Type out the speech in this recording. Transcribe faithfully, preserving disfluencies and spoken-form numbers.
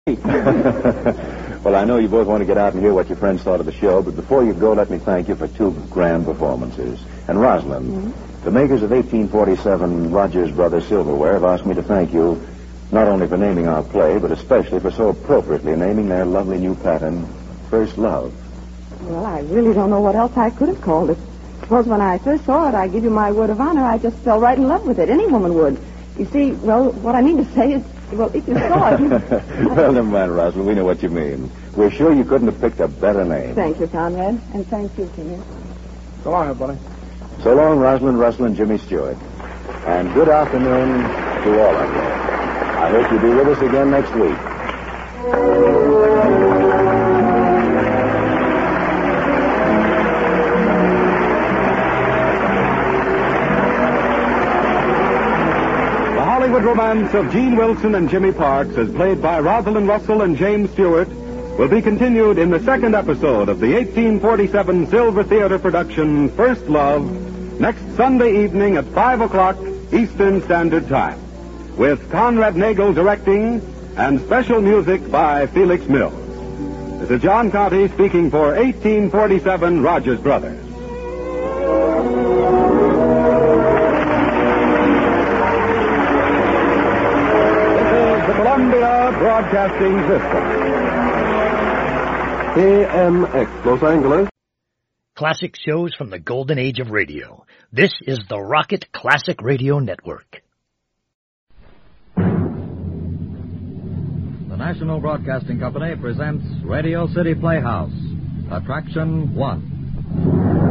Well, I know you both want to get out and hear what your friends thought of the show, but before you go, let me thank you for two grand performances. And Rosalind, mm-hmm. the makers of eighteen forty-seven Rogers Brothers Silverware have asked me to thank you not only for naming our play, but especially for so appropriately naming their lovely new pattern, First Love. Well, I really don't know what else I could have called it. Suppose when I first saw it, I give you my word of honor, I just fell right in love with it. Any woman would. You see, well, what I mean to say is, well, if you saw it... You... Well, never mind, Rosalind. We know what you mean. We're sure you couldn't have picked a better name. Thank you, Conrad. And thank you, Jimmy. So long, everybody. So long, Rosalind Russell and Jimmy Stewart. And good afternoon to all of you. I hope you'll be with us again next week. The romance of Gene Wilson and Jimmy Parks, as played by Rosalind Russell and James Stewart, will be continued in the second episode of the eighteen forty-seven Silver Theater production, First Love, next Sunday evening at five o'clock Eastern Standard Time, with Conrad Nagel directing and special music by Felix Mills. This is John Conte speaking for eighteen forty-seven Rogers Brothers. Columbia Broadcasting System. A M X, Los Angeles. Classic shows from the golden age of radio. This is the Rocket Classic Radio Network. The National Broadcasting Company presents Radio City Playhouse, Attraction One.